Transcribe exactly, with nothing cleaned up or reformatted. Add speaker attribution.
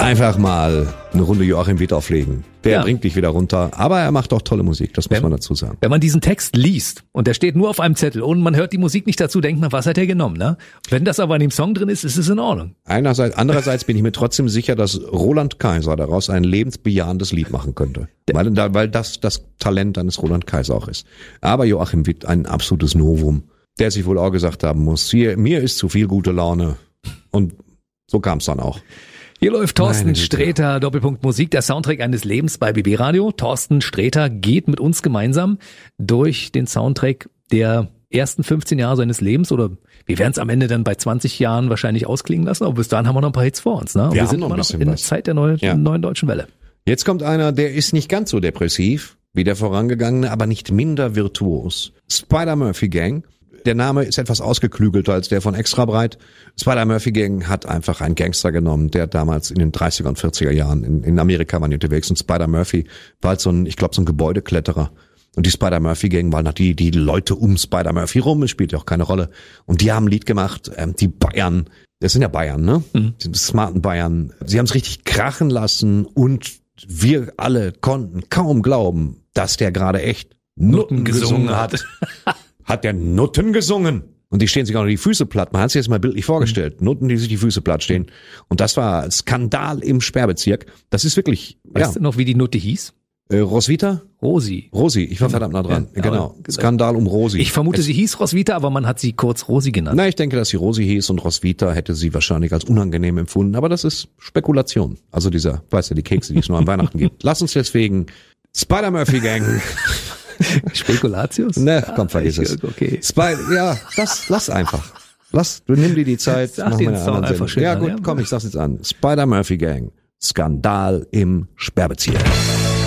Speaker 1: Einfach mal eine Runde Joachim Witt auflegen. Der
Speaker 2: Ja.
Speaker 1: bringt dich wieder runter, aber er macht auch tolle Musik, das muss
Speaker 2: Wenn-
Speaker 1: man dazu sagen.
Speaker 2: Wenn man diesen Text liest und der steht nur auf einem Zettel und man hört die Musik nicht dazu, denkt man, was hat er genommen, ne? Wenn das aber in dem Song drin ist, ist es in Ordnung.
Speaker 1: Einerseits, andererseits bin ich mir trotzdem sicher, dass Roland Kaiser daraus ein lebensbejahendes Lied machen könnte. Weil, da- weil das das Talent eines Roland Kaiser auch ist. Aber Joachim Witt, ein absolutes Novum, der sich wohl auch gesagt haben muss, hier, mir ist zu viel gute Laune. Und so kam es dann auch.
Speaker 2: Hier läuft Thorsten
Speaker 1: Meine Güte.
Speaker 2: Sträter, Doppelpunkt Musik, der Soundtrack eines Lebens bei B B Radio. Thorsten Sträter geht mit uns gemeinsam durch den Soundtrack der ersten fünfzehn Jahre seines Lebens, oder wir werden es am Ende dann bei zwanzig Jahren wahrscheinlich ausklingen lassen, aber bis dahin haben wir noch ein paar Hits vor uns. Ne? Und
Speaker 1: Wir
Speaker 2: wir
Speaker 1: haben
Speaker 2: sind
Speaker 1: noch ein
Speaker 2: immer noch
Speaker 1: bisschen
Speaker 2: in der
Speaker 1: was.
Speaker 2: Zeit der neuen,
Speaker 1: Ja.
Speaker 2: neuen deutschen Welle.
Speaker 1: Jetzt kommt einer, der ist nicht ganz so depressiv wie der vorangegangene, aber nicht minder virtuos. Spider-Murphy Gang. Der Name ist etwas ausgeklügelter als der von Extra Breit. Spider-Murphy Gang hat einfach einen Gangster genommen, der damals in den dreißiger und vierziger Jahren in, in Amerika war unterwegs. Und Spider-Murphy war halt so ein, ich glaube, so ein Gebäudekletterer. Und die Spider-Murphy Gang waren die, die Leute um Spider-Murphy rum, es spielt ja auch keine Rolle. Und die haben ein Lied gemacht, ähm, die Bayern, das sind ja Bayern, ne?
Speaker 2: Mhm.
Speaker 1: Die smarten Bayern. Sie haben es richtig krachen lassen und wir alle konnten kaum glauben, dass der gerade echt Nutten gesungen hat. Hat der Nutten gesungen? Und die stehen sich auch noch die Füße platt. Man hat sich jetzt mal bildlich vorgestellt. Nutten, die sich die Füße platt stehen. Und das war Skandal im Sperrbezirk. Das ist wirklich,
Speaker 2: Weißt
Speaker 1: ja.
Speaker 2: du noch, wie die Nutte hieß?
Speaker 1: Äh, Roswitha?
Speaker 2: Rosi.
Speaker 1: Rosi, ich war verdammt nah dran.
Speaker 2: Ja,
Speaker 1: genau.
Speaker 2: aber-
Speaker 1: Skandal um Rosi.
Speaker 2: Ich vermute,
Speaker 1: es,
Speaker 2: sie hieß Roswitha, aber man hat sie kurz Rosi genannt.
Speaker 1: Na, ich denke, dass sie Rosi hieß und Roswitha hätte sie wahrscheinlich als unangenehm empfunden. Aber das ist Spekulation. Also dieser, weißt du, die Kekse, die es nur an Weihnachten gibt. Lass uns deswegen Spider-Murphy Gang.
Speaker 2: Spekulatius?
Speaker 1: Ne, komm, vergiss
Speaker 2: ich-
Speaker 1: es.
Speaker 2: Okay.
Speaker 1: Spy, ja, das, lass einfach. Lass, du nimm dir die Zeit.
Speaker 2: Sag
Speaker 1: mach
Speaker 2: den
Speaker 1: mal eine
Speaker 2: Song
Speaker 1: andere
Speaker 2: einfach
Speaker 1: Sendung.
Speaker 2: schön
Speaker 1: Ja
Speaker 2: an,
Speaker 1: gut,
Speaker 2: ja.
Speaker 1: komm, ich sag's jetzt an. Spider-Murphy Gang. Skandal im Sperrbezirk.